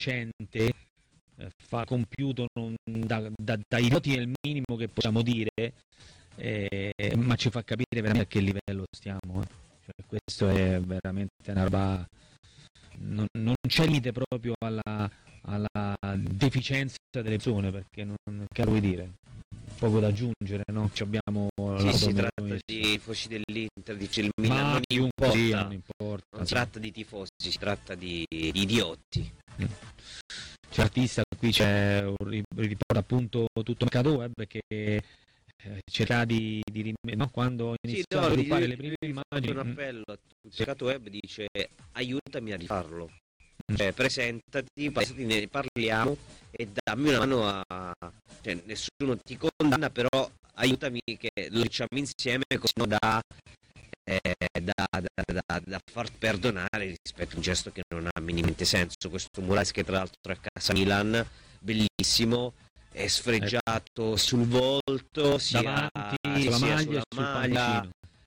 recente, fa compiuto da idioti nel minimo che possiamo dire, ma ci fa capire veramente a che livello stiamo. Cioè, questo è veramente una roba, non c'è limite proprio alla deficienza delle persone, perché che vuoi dire? Poco da aggiungere, no? Ci abbiamo si tratta di tifosi dell'Inter, dice il Milan, non importa. Non si tratta di tifosi, si tratta di idioti. C'è artista, qui c'è un riporta appunto tutto il mercato web che cerca no? Quando inizia a sviluppare le prime immagini. Un appello a tutto il mercato web, dice aiutami a rifarlo. Cioè, presentati, ne parliamo e dammi una mano cioè, nessuno ti condanna, però aiutami che lo diciamo insieme, così da far perdonare rispetto a un gesto che non ha minimamente senso. Questo Moraes, che tra l'altro è a casa Milan, bellissimo, è sfregiato sul volto, davanti, sulla maglia,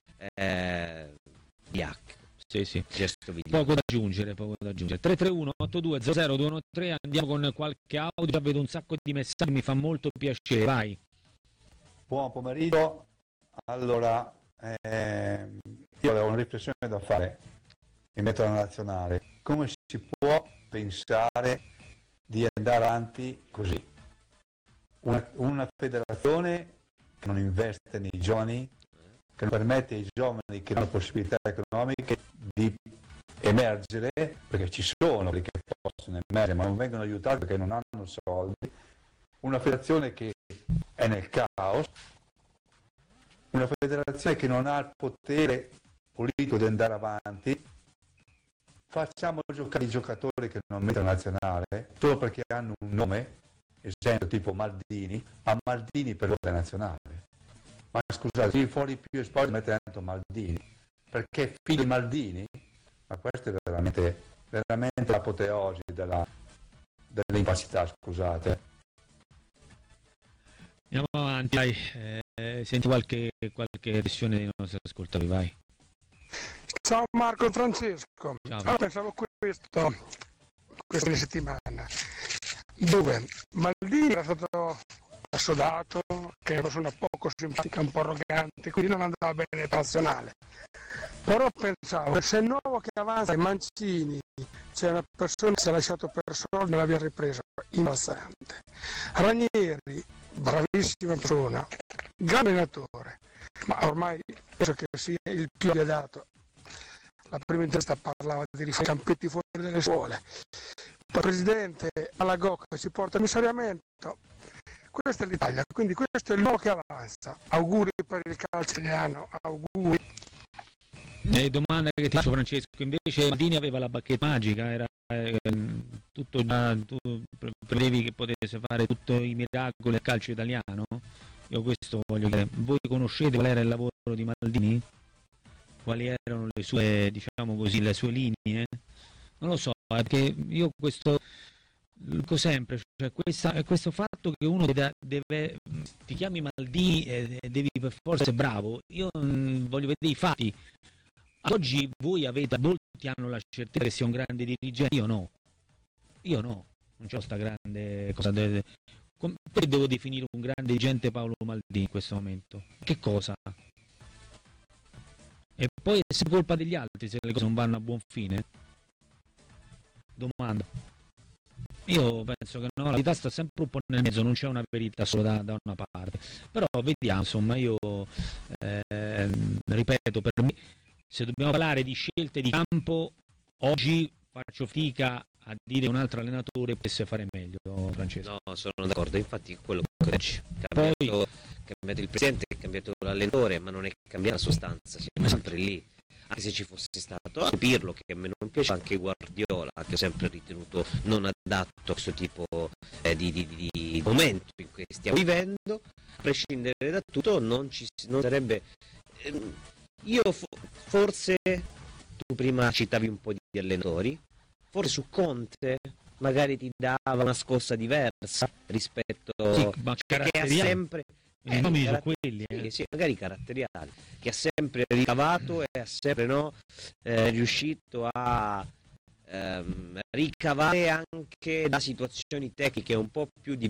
sì. Poco da aggiungere. 331-8200-213, andiamo con qualche audio, già vedo un sacco di messaggi, mi fa molto piacere, vai. Buon pomeriggio. Allora, io avevo una riflessione da fare in merito alla nazionale. Come si può pensare di andare avanti così? Una federazione che non investe nei giovani, che non permette ai giovani che hanno possibilità economiche di emergere, perché ci sono quelli che possono emergere ma non vengono aiutati perché non hanno soldi, una federazione che è nel caos, una federazione che non ha il potere politico di andare avanti. Facciamo giocare i giocatori che non mettono nazionale solo perché hanno un nome, esempio tipo Maldini, ma Maldini per la nazionale. Ma scusate, qui fuori più esport mette dentro Maldini, perché figlio di Maldini? Ma questo è veramente l'apoteosi dell'incapacità, scusate. Andiamo avanti, dai, senti qualche riflessione dei nostri ascoltatori, vai. Ciao Marco, Francesco. Ciao. Pensavo questa settimana, dove Maldini era stato assodato, che era una persona poco simpatica, un po' arrogante, quindi non andava bene il nazionale. Però pensavo che se il nuovo che avanza, i Mancini, c'è una persona che si è lasciato per soldi, non l'aveva ripreso, imbarazzante. Ranieri, bravissima persona, grande allenatore, ma ormai penso che sia il più dato. La prima intervista parlava di rifare campetti fuori dalle scuole. Poi il presidente alla Gocca si porta commissariamento. Questa è l'Italia, quindi questo è il nuovo che avanza. Auguri per il calcio italiano, auguri. Domanda che ti faccio, Francesco, invece Maldini aveva la bacchetta magica, era tutto già, tu prevedevi che potesse fare tutti i miracoli al calcio italiano? Io questo voglio dire, voi conoscete qual era il lavoro di Maldini? Quali erano le sue, diciamo così, le sue linee? Non lo so, perché io questo dico sempre, cioè questo fatto che uno deve ti chiami Maldini e devi per forza essere bravo, io voglio vedere i fatti. Ad oggi molti hanno la certezza che sia un grande dirigente, io no, non c'ho sta grande cosa. Perché devo definire un grande dirigente Paolo Maldini in questo momento? Che cosa? E poi è colpa degli altri se le cose non vanno a buon fine? Domanda. Io penso che no, la verità sta sempre un po' nel mezzo, non c'è una verità solo da una parte. Però vediamo, insomma, io ripeto, per me, se dobbiamo parlare di scelte di campo, oggi faccio fatica a dire un altro allenatore potesse fare meglio, Francesco. No, sono d'accordo, infatti quello che oggi cambiato il presidente, è cambiato l'allenatore, ma non è cambiata la sostanza, siamo sempre lì. Anche se ci fosse stato anche Pirlo, che a me non piace, anche Guardiola, che ho sempre ritenuto non adatto a questo tipo di momento in cui stiamo vivendo, a prescindere da tutto non sarebbe... Io forse, tu prima citavi un po' di allenatori, forse su Conte magari ti dava una scossa diversa rispetto che ha sempre... quelli, sì, magari caratteriali, che ha sempre ricavato e ha sempre riuscito a ricavare anche da situazioni tecniche un po' più di